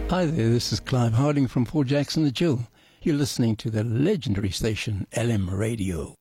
Hi there, this is Clive Harding from Port Jackson the Jill. You're listening to the legendary station LM Radio.